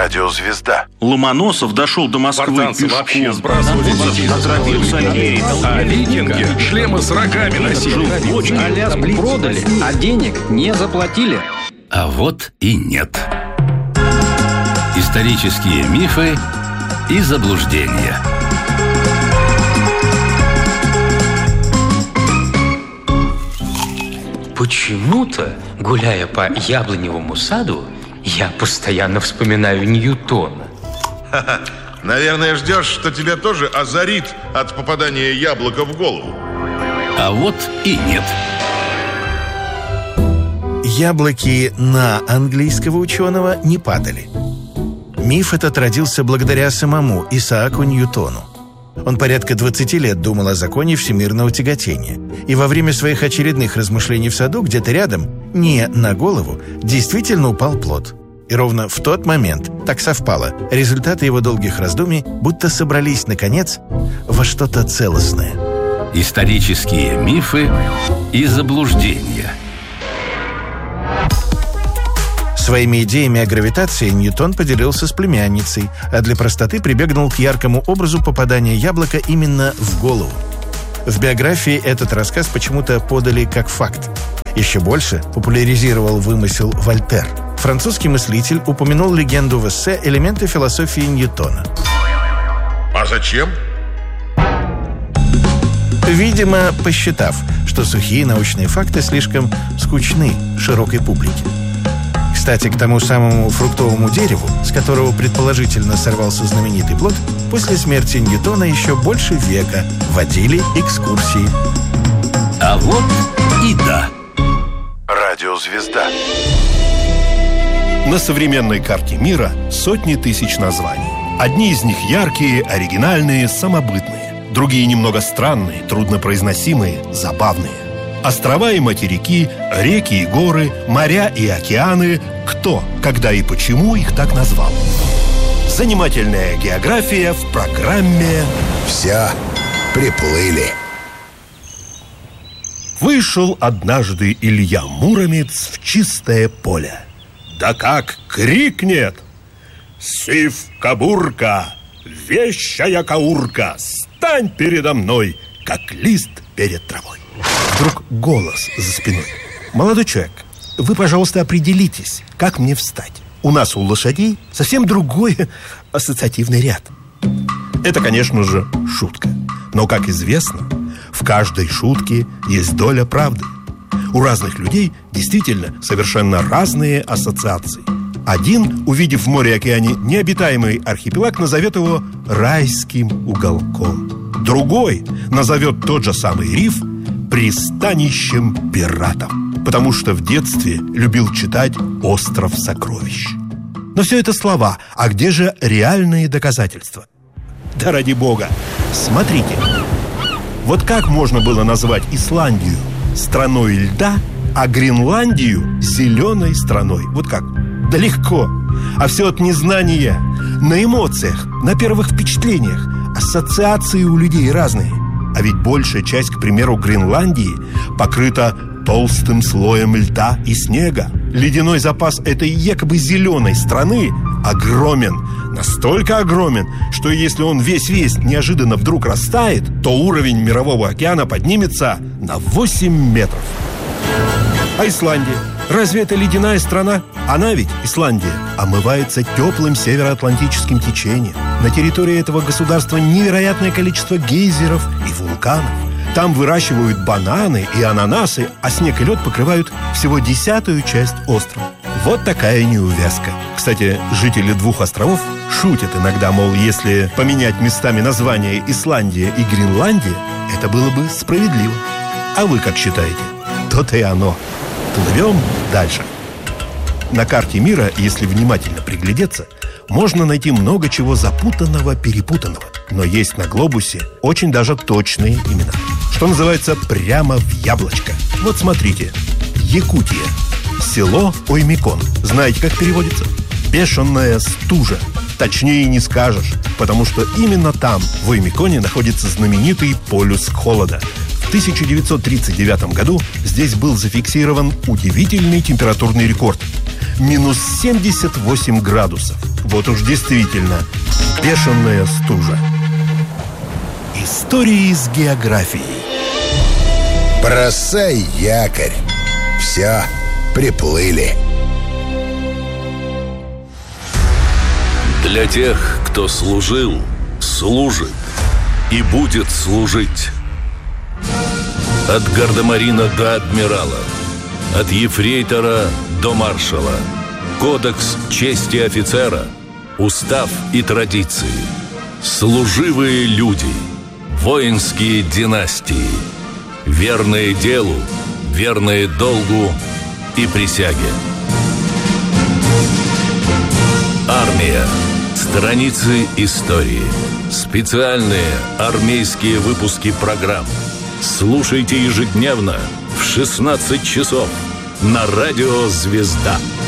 Радиозвезда. Ломоносов дошел до Москвы Спартанцы пешком. вообще сбрасывали детей. А викинги шлемы с рогами носили. Аляску продали, а денег не заплатили. А вот и нет. Исторические мифы и заблуждения. Почему-то, гуляя по яблоневому саду, я постоянно вспоминаю Ньютона. Наверное, ждешь, что тебя тоже озарит от попадания яблока в голову. А вот и нет. Яблоки на английского ученого не падали. Миф этот родился благодаря самому Исааку Ньютону. Он порядка 20 лет думал о законе всемирного тяготения. И во время своих очередных размышлений в саду, где-то рядом, не на голову, действительно упал плод. И ровно в тот момент, так совпало, результаты его долгих раздумий будто собрались, наконец, во что-то целостное. Исторические мифы и заблуждения. Своими идеями о гравитации Ньютон поделился с племянницей, а для простоты прибегнул к яркому образу попадания яблока именно в голову. В биографии этот рассказ почему-то подали как факт. Еще больше популяризировал вымысел Вольтер. Французский мыслитель упомянул легенду в эссе «Элементы философии Ньютона». А зачем? Видимо, посчитав, что сухие научные факты слишком скучны широкой публике. Кстати, к тому самому фруктовому дереву, с которого предположительно сорвался знаменитый плод, после смерти Ньютона еще больше века водили экскурсии. А вот и да. Радиозвезда. На современной карте мира сотни тысяч названий. Одни из них яркие, оригинальные, самобытные. Другие немного странные, труднопроизносимые, забавные. Острова и материки, реки и горы, моря и океаны. Кто, когда и почему их так назвал? Занимательная география в программе «Все приплыли». Вышел однажды Илья Муромец в чистое поле. Да как крикнет: «Сивка-бурка, вещая каурка, стань передо мной, как лист перед травой!» Вдруг голос за спиной: «Молодой человек, вы, пожалуйста, определитесь, как мне встать. У нас, у лошадей, совсем другой ассоциативный ряд». Это, конечно же, шутка. Но, как известно, в каждой шутке есть доля правды. У разных людей действительно совершенно разные ассоциации. Один, увидев в море и океане необитаемый архипелаг, назовет его райским уголком. Другой назовет тот же самый риф пристанищем пиратов, потому что в детстве любил читать «Остров сокровищ». Но все это слова, а где же реальные доказательства? Да ради бога, смотрите. Вот как можно было назвать Исландию страной льда, а Гренландию зеленой страной? Вот как? Да легко. А все от незнания. На эмоциях, на первых впечатлениях. Ассоциации у людей разные. А ведь большая часть, к примеру, Гренландии покрыта толстым слоем льда и снега. Ледяной запас этой якобы зеленой страны огромен. Настолько огромен, что если он весь неожиданно вдруг растает, то уровень мирового океана поднимется на 8 метров. А Исландия? Разве это ледяная страна? Она ведь, Исландия, омывается теплым североатлантическим течением. На территории этого государства невероятное количество гейзеров и вулканов. Там выращивают бананы и ананасы, а снег и лед покрывают всего 10-ю часть острова. Вот такая неувязка. Кстати, жители 2 островов шутят иногда, мол, если поменять местами названия Исландия и Гренландия, это было бы справедливо. А вы как считаете? То-то и оно. Плывем дальше. На карте мира, если внимательно приглядеться, можно найти много чего запутанного, перепутанного. Но есть на глобусе очень даже точные имена. Что называется, прямо в яблочко. Вот смотрите. Якутия. Село Оймекон. Знаете, как переводится? Бешеная стужа. Точнее не скажешь, потому что именно там, в Оймеконе, находится знаменитый полюс холода. В 1939 году здесь был зафиксирован удивительный температурный рекорд. минус 78 градусов. Вот уж действительно бешеная стужа. Истории с географией. Бросай якорь. Все, приплыли. Для тех, кто служил, служит и будет служить. От гардемарина до адмирала, от ефрейтора до маршала. Кодекс чести офицера, устав и традиции. Служивые люди, воинские династии. Верные делу, верные долгу и присяге. Армия. Страницы истории. Специальные армейские выпуски программ. Слушайте ежедневно в 16 часов на радио «Звезда».